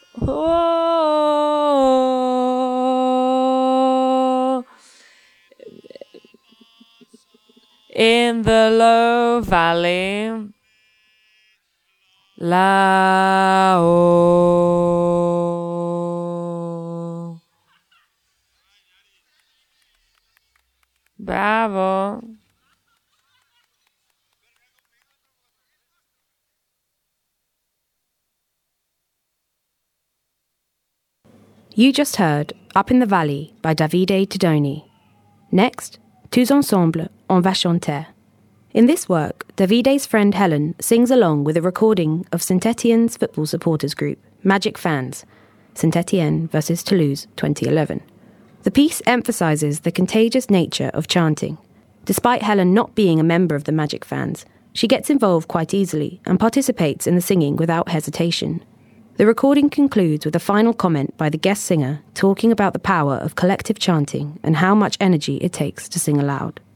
Oh, in the low valley, Lao. Bravo. You just heard Up in the Valley by Davide Tedoni. Next, Tous ensemble, on va chanter. In this work, Davide's friend Helen sings along with a recording of Saint-Étienne's football supporters group, Magic Fans, Saint-Étienne versus Toulouse 2011. The piece emphasises the contagious nature of chanting. Despite Helen not being a member of the Magic Fans, she gets involved quite easily and participates in the singing without hesitation. The recording concludes with a final comment by the guest singer talking about the power of collective chanting and how much energy it takes to sing aloud.